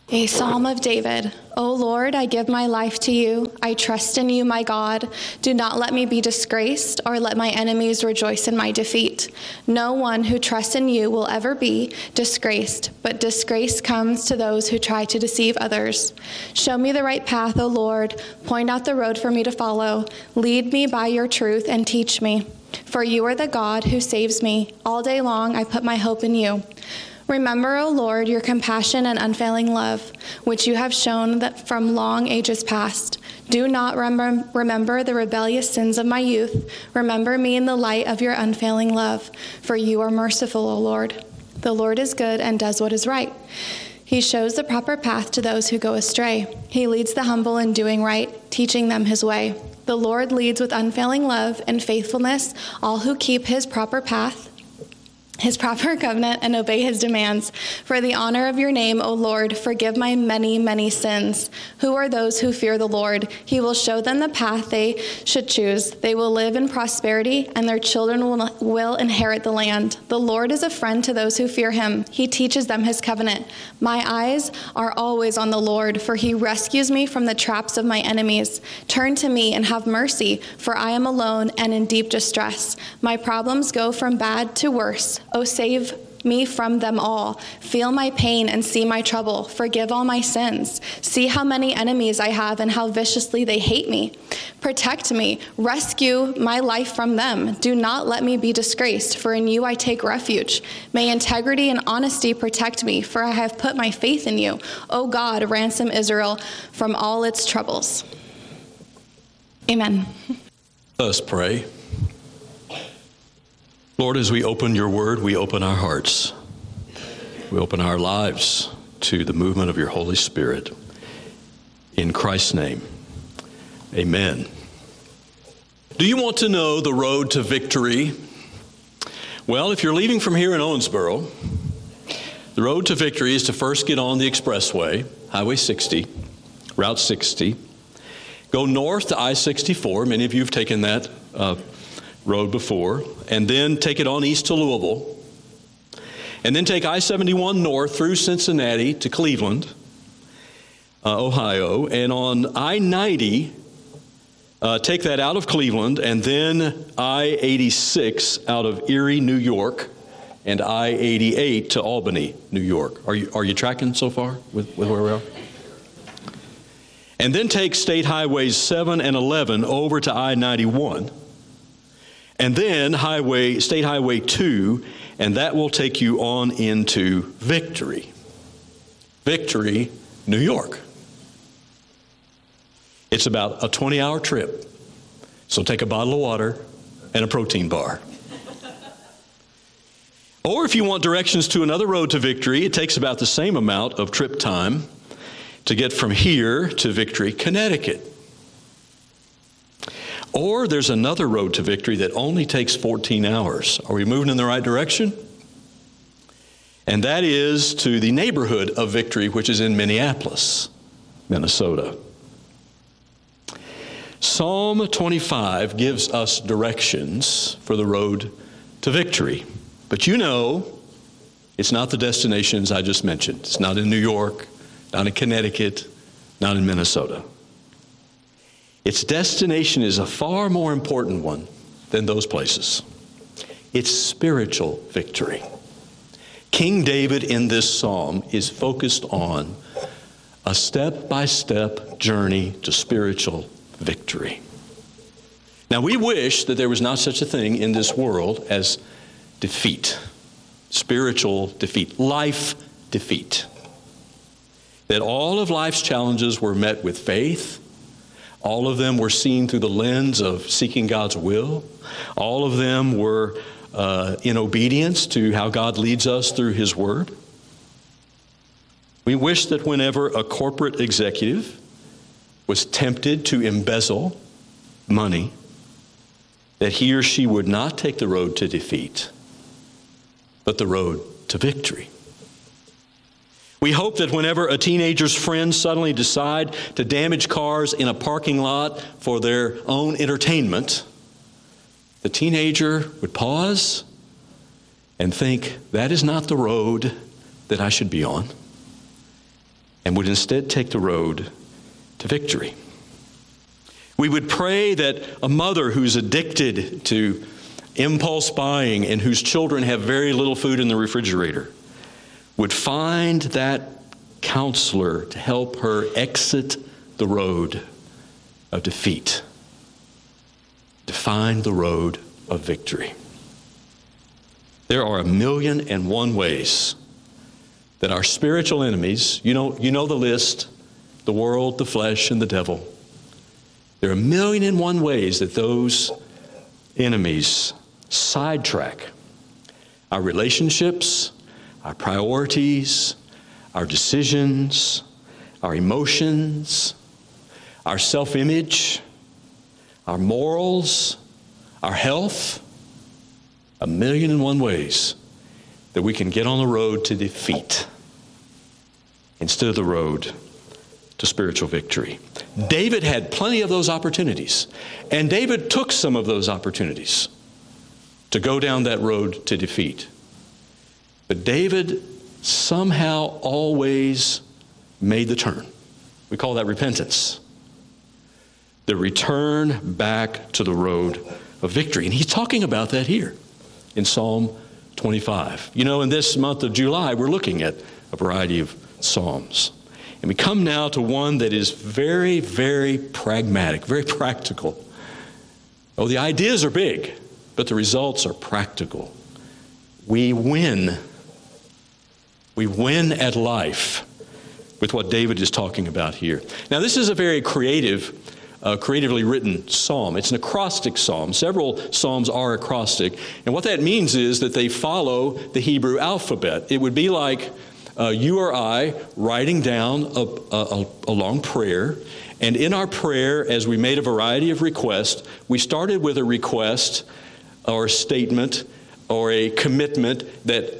A Psalm of David. O Lord, I give my life to you. I trust in you, my God. Do not let me be disgraced, or let my enemies rejoice in my defeat. No one who trusts in you will ever be disgraced, but disgrace comes to those who try to deceive others. Show me the right path, O Lord. Point out the road for me to follow. Lead me by your truth and teach me. For you are the God who saves me. All day long I put my hope in you. Remember, O Lord, your compassion and unfailing love, which you have shown that from long ages past. Do not remember the rebellious sins of my youth. Remember me in the light of your unfailing love, for you are merciful, O Lord. The Lord is good and does what is right. He shows the proper path to those who go astray. He leads the humble in doing right, teaching them his way. The Lord leads with unfailing love and faithfulness all who keep his proper path, his proper covenant, and obey his demands. For the honor of your name, O Lord, forgive my many, many sins. Who are those who fear the Lord? He will show them the path they should choose. They will live in prosperity, and their children will inherit the land. The Lord is a friend to those who fear him. He teaches them his covenant. My eyes are always on the Lord, for he rescues me from the traps of my enemies. Turn to me and have mercy, for I am alone and in deep distress. My problems go from bad to worse. O save me from them all. Feel my pain and see my trouble. Forgive all my sins. See how many enemies I have and how viciously they hate me. Protect me. Rescue my life from them. Do not let me be disgraced, for in you I take refuge. May integrity and honesty protect me, for I have put my faith in you. O God, ransom Israel from all its troubles. Amen. Let us pray. Lord, as we open your word, we open our hearts. We open our lives to the movement of your Holy Spirit. In Christ's name, amen. Do you want to know the road to victory? Well, if you're leaving from here in Owensboro, the road to victory is to first get on the expressway, Highway 60, Route 60. Go north to I-64. Many of you have taken that road before, and then take it on east to Louisville, and then take I-71 north through Cincinnati to Cleveland, Ohio, and on I-90, take that out of Cleveland, and then I-86 out of Erie, New York, and I-88 to Albany, New York. Are you tracking so far with where we are? And then take State Highways 7 and 11 over to I-91, and then State Highway 2, and that will take you on into Victory. Victory, New York. It's about a 20-hour trip, so take a bottle of water and a protein bar. Or if you want directions to another road to victory, it takes about the same amount of trip time to get from here to Victory, Connecticut. Or there's another road to victory that only takes 14 hours. Are we moving in the right direction? And that is to the neighborhood of Victory, which is in Minneapolis, Minnesota. Psalm 25 gives us directions for the road to victory. But you know, it's not the destinations I just mentioned. It's not in New York, not in Connecticut, not in Minnesota. Its destination is a far more important one than those places. It's spiritual victory. King David in this psalm is focused on a step-by-step journey to spiritual victory. Now, we wish that there was not such a thing in this world as defeat, spiritual defeat, life defeat. That all of life's challenges were met with faith. All of them were seen through the lens of seeking God's will. All of them were in obedience to how God leads us through His Word. We wish that whenever a corporate executive was tempted to embezzle money, that he or she would not take the road to defeat, but the road to victory. We hope that whenever a teenager's friends suddenly decide to damage cars in a parking lot for their own entertainment, the teenager would pause and think, that is not the road that I should be on. and would instead take the road to victory. We would pray that a mother who's addicted to impulse buying and whose children have very little food in the refrigerator would find that counselor to help her exit the road of defeat, to find the road of victory. There are 1,000,001 ways that our spiritual enemies, you know the list, the world, the flesh, and the devil. There are 1,000,001 ways that those enemies sidetrack our relationships, our priorities, our decisions, our emotions, our self-image, our morals, our health. 1,000,001 ways that we can get on the road to defeat instead of the road to spiritual victory. David had plenty of those opportunities, and David took some of those opportunities to go down that road to defeat. But David somehow always made the turn. We call that repentance. The return back to the road of victory. And he's talking about that here in Psalm 25. In this month of July, we're looking at a variety of psalms. And we come now to one that is very, very pragmatic, very practical. Oh, the ideas are big, but the results are practical. We win. We win at life with what David is talking about here. Now, this is a very creatively written psalm. It's an acrostic psalm. Several psalms are acrostic. And what that means is that they follow the Hebrew alphabet. It would be like you or I writing down a long prayer. And in our prayer, as we made a variety of requests, we started with a request or a statement or a commitment that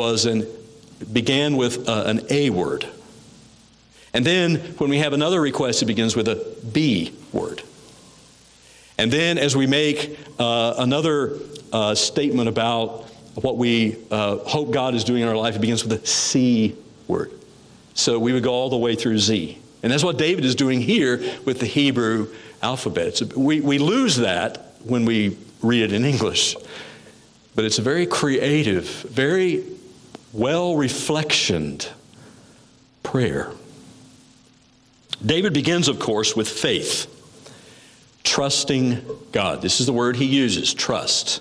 began with an A word. And then when we have another request, it begins with a B word. And then as we make another statement about what we hope God is doing in our life, it begins with a C word. So we would go all the way through Z. And that's what David is doing here with the Hebrew alphabet. So we lose that when we read it in English. But it's a very creative, very well-reflectioned prayer. David begins, of course, with faith, trusting God. This is the word he uses, trust.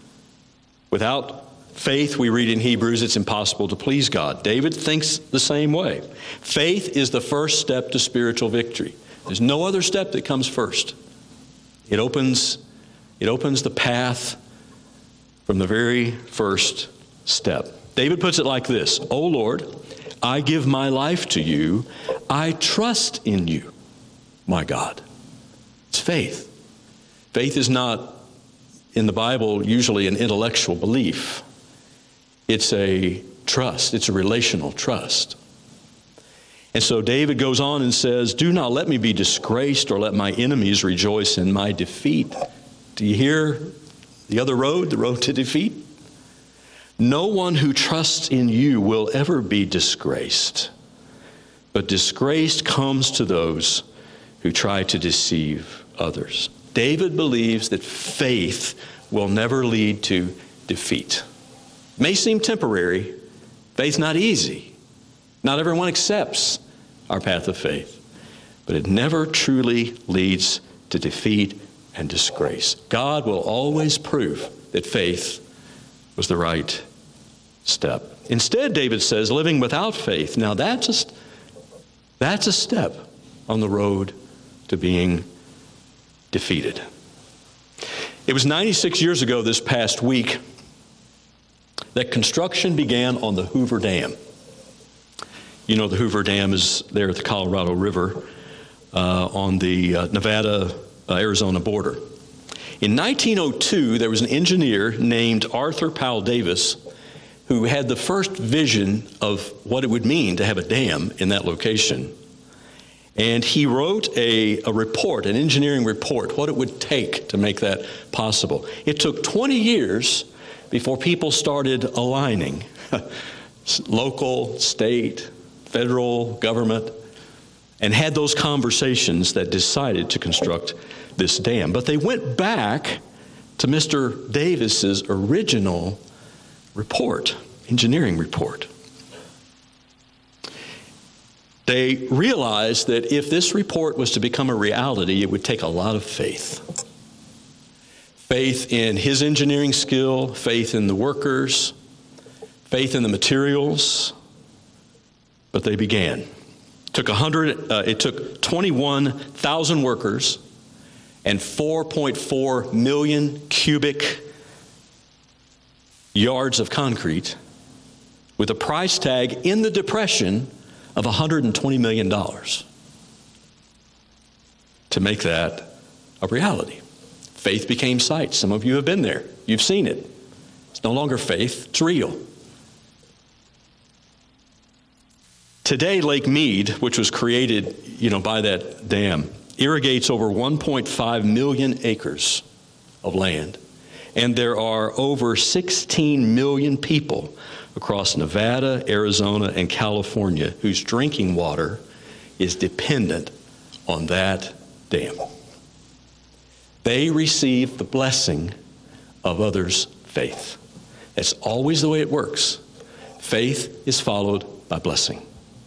Without faith, we read in Hebrews, it's impossible to please God. David thinks the same way. Faith is the first step to spiritual victory. There's no other step that comes first. It opens the path from the very first step. David puts it like this: "O Lord, I give my life to you. I trust in you, my God." It's faith. Faith is not, in the Bible, usually an intellectual belief. It's a trust. It's a relational trust. And so David goes on and says, "Do not let me be disgraced or let my enemies rejoice in my defeat." Do you hear the other road, the road to defeat? "No one who trusts in you will ever be disgraced, but disgrace comes to those who try to deceive others." David believes that faith will never lead to defeat. It may seem temporary. Faith's not easy. Not everyone accepts our path of faith, but it never truly leads to defeat and disgrace. God will always prove that faith was the right step. Instead, David says, living without faith, now that's a step on the road to being defeated. It was 96 years ago this past week that construction began on the Hoover Dam. You know, the Hoover Dam is there at the Colorado River on the Nevada-Arizona border. In 1902, there was an engineer named Arthur Powell Davis who had the first vision of what it would mean to have a dam in that location. And he wrote a report, an engineering report, what it would take to make that possible. It took 20 years before people started aligning, local, state, federal government, and had those conversations that decided to construct this dam. But they went back to Mr. Davis's original report, engineering report. They realized that if this report was to become a reality, it would take a lot of faith. Faith in his engineering skill, faith in the workers, faith in the materials. But they began. It took 21,000 workers and 4.4 million cubic yards of concrete with a price tag in the Depression of $120 million to make that a reality. Faith became sight. Some of you have been there. You've seen it. It's no longer faith, it's real. Today, Lake Mead, which was created, by that dam, irrigates over 1.5 million acres of land. And there are over 16 million people across Nevada, Arizona, and California whose drinking water is dependent on that dam. They receive the blessing of others' faith. That's always the way it works. Faith is followed by blessing.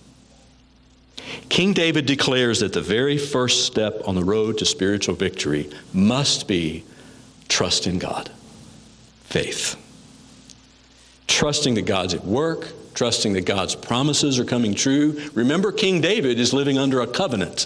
King David declares that the very first step on the road to spiritual victory must be trust in God. Faith. Trusting that God's at work, trusting that God's promises are coming true. Remember, King David is living under a covenant.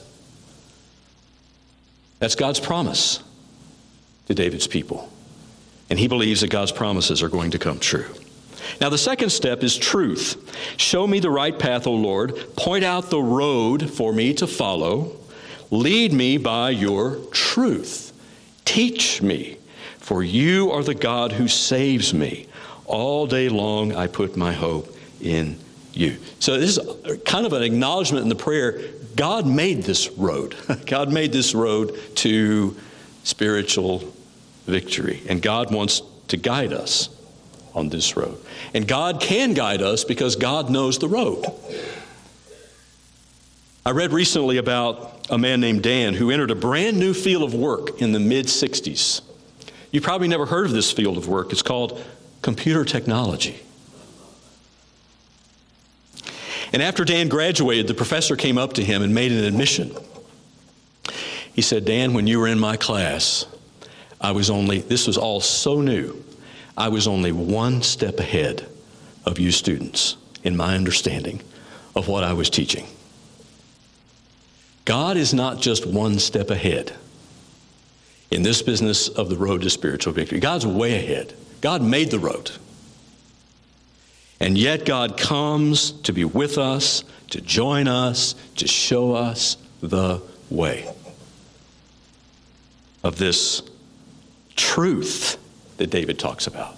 That's God's promise to David's people. And he believes that God's promises are going to come true. Now, the second step is truth. Show me the right path, O Lord. Point out the road for me to follow. Lead me by your truth. Teach me, for you are the God who saves me. All day long I put my hope in you. So this is kind of an acknowledgement in the prayer. God made this road. God made this road to spiritual victory. And God wants to guide us on this road. And God can guide us because God knows the road. I read recently about a man named Dan who entered a brand new field of work in the mid-60s. You probably never heard of this field of work. It's called computer technology. And after Dan graduated, the professor came up to him and made an admission. He said, Dan, when you were in my class, this was all so new, I was only one step ahead of you students in my understanding of what I was teaching. God is not just one step ahead in this business of the road to spiritual victory. God's way ahead. God made the road. And yet God comes to be with us, to join us, to show us the way of this truth that David talks about.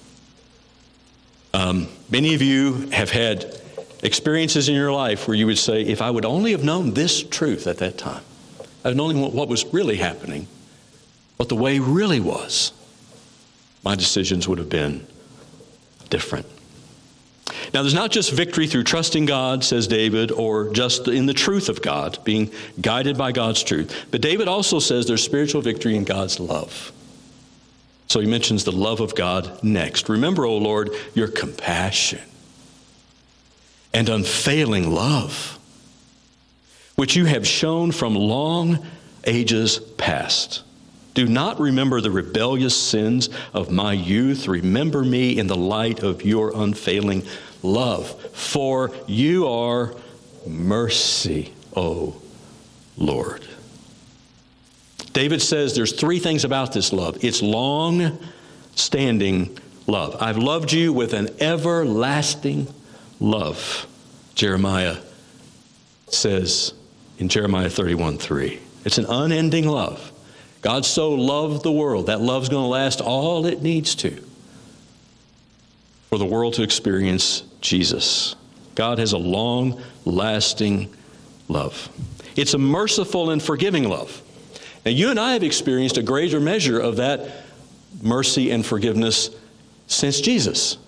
Many of you have had experiences in your life where you would say, if I would only have known this truth at that time, I'd known what was really happening, what the way really was, my decisions would have been different. Now, there's not just victory through trusting God, says David, or just in the truth of God, being guided by God's truth. But David also says there's spiritual victory in God's love. So he mentions the love of God next. Remember, O Lord, your compassion and unfailing love, which you have shown from long ages past. Do not remember the rebellious sins of my youth. Remember me in the light of your unfailing love. For you are mercy, O Lord. David says there's three things about this love. It's long-standing love. I've loved you with an everlasting love, Jeremiah says in Jeremiah 31:3. It's an unending love. God so loved the world. That love's going to last all it needs to for the world to experience Jesus. God has a long-lasting love. It's a merciful and forgiving love. Now, you and I have experienced a greater measure of that mercy and forgiveness since Jesus.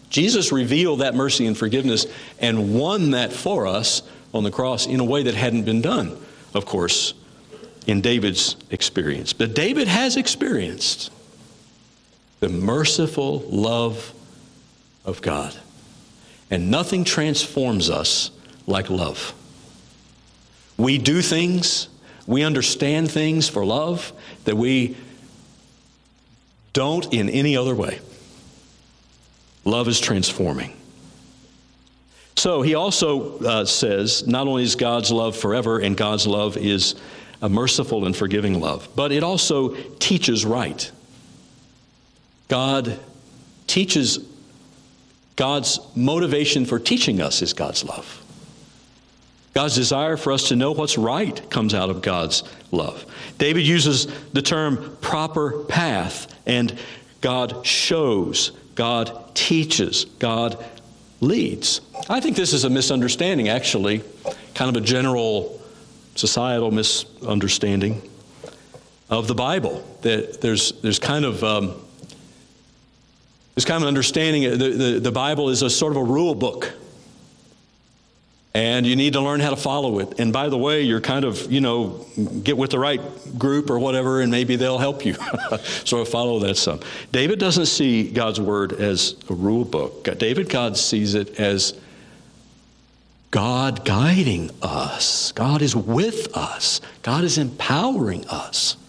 Jesus revealed that mercy and forgiveness and won that for us on the cross in a way that hadn't been done, of course, in David's experience. But David has experienced the merciful love of God. And nothing transforms us like love. We do things, we understand things for love that we don't in any other way. Love is transforming. So he also says, not only is God's love forever, and God's love is a merciful and forgiving love, but it also teaches right. God teaches. God's motivation for teaching us is God's love. God's desire for us to know what's right comes out of God's love. David uses the term proper path, and God shows, God teaches, God leads. I think this is a misunderstanding, actually, kind of a general societal misunderstanding of the Bible. That there's kind of an understanding. The Bible is a sort of a rule book, and you need to learn how to follow it. And by the way, you're kind of, get with the right group or whatever, and maybe they'll help you sort of follow that some. David doesn't see God's word as a rule book. God sees it as God guiding us. God is with us. God is empowering us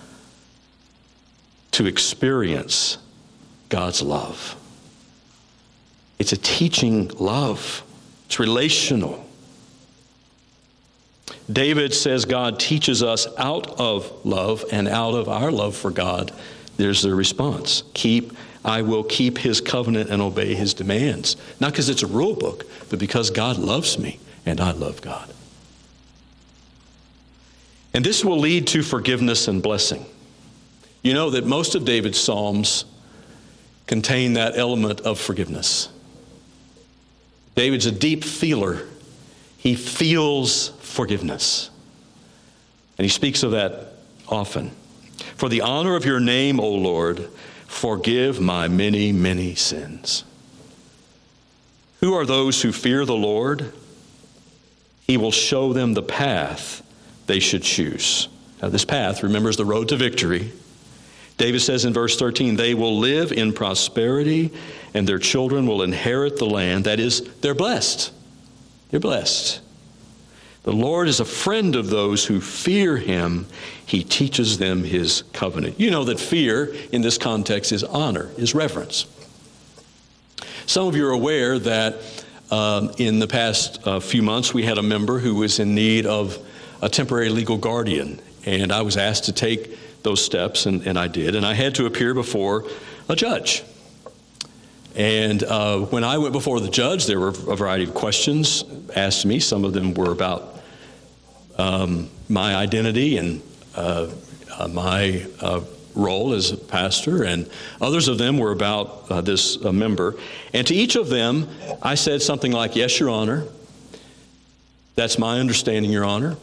to experience God's love. It's a teaching love. It's relational. David says God teaches us out of love, and out of our love for God, there's the response. I will keep his covenant and obey his demands. Not because it's a rule book, but because God loves me and I love God. And this will lead to forgiveness and blessing. You know that most of David's Psalms contain that element of forgiveness. David's a deep feeler. He feels forgiveness. And he speaks of that often. For the honor of your name, O Lord, forgive my many, many sins. Who are those who fear the Lord? He will show them the path they should choose. Now this path, remember, is the road to victory. David says in verse 13, they will live in prosperity and their children will inherit the land. That is, they're blessed. They're blessed. The Lord is a friend of those who fear him. He teaches them his covenant. You know that fear in this context is honor, is reverence. Some of you are aware that in the past few months we had a member who was in need of a temporary legal guardian, and I was asked to take those steps, and I did, and I had to appear before a judge. And when I went before the judge, there were a variety of questions asked me. Some of them were about my identity and my role as a pastor, and others of them were about this member. And to each of them, I said something like, yes, Your Honor. That's my understanding, Your Honor.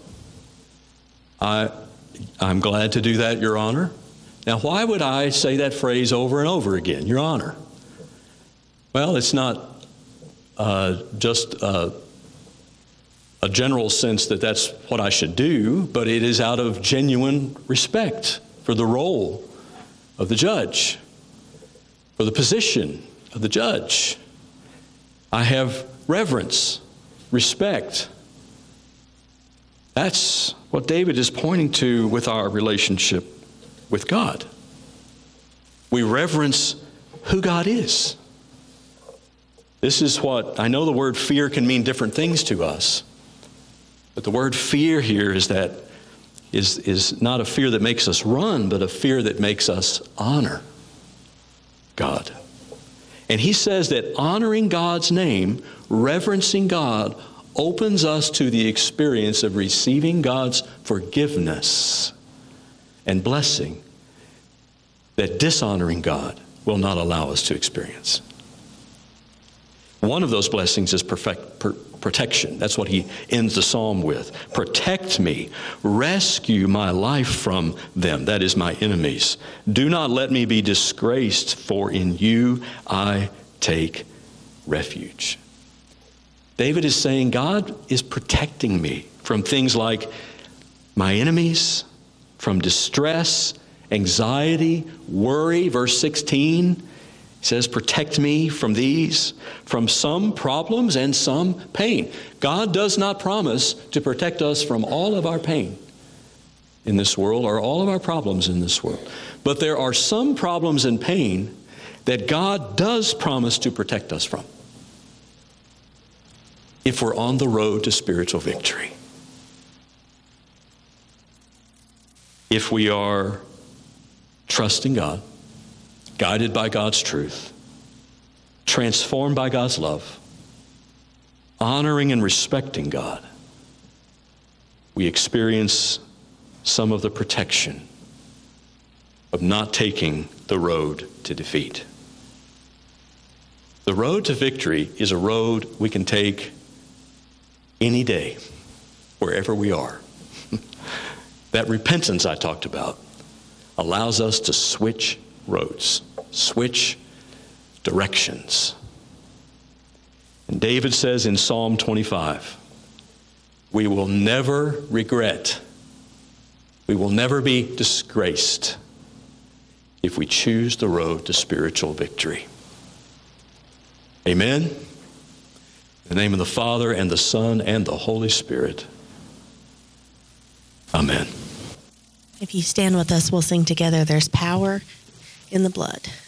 I'm glad to do that, Your Honor. Now, why would I say that phrase over and over again, Your Honor? Well, it's not just a general sense that that's what I should do, but it is out of genuine respect for the role of the judge, for the position of the judge. I have reverence, respect. That's what David is pointing to with our relationship with God. We reverence who God is. This is what, I know the word fear can mean different things to us, but the word fear here is not a fear that makes us run, but a fear that makes us honor God. And he says that honoring God's name, reverencing God, opens us to the experience of receiving God's forgiveness and blessing that dishonoring God will not allow us to experience. One of those blessings is protection. That's what he ends the psalm with. Protect me. Rescue my life from them. That is, my enemies. Do not let me be disgraced, for in you I take refuge. David is saying, God is protecting me from things like my enemies, from distress, anxiety, worry. Verse 16 says, protect me from these, from some problems and some pain. God does not promise to protect us from all of our pain in this world or all of our problems in this world. But there are some problems and pain that God does promise to protect us from if we're on the road to spiritual victory. If we are trusting God, guided by God's truth, transformed by God's love, honoring and respecting God, we experience some of the protection of not taking the road to defeat. The road to victory is a road we can take any day, wherever we are. That repentance I talked about allows us to switch roads, switch directions. And David says in Psalm 25, we will never regret, we will never be disgraced if we choose the road to spiritual victory. Amen. In the name of the Father, and the Son, and the Holy Spirit. Amen. If you stand with us, we'll sing together, There's Power in the Blood.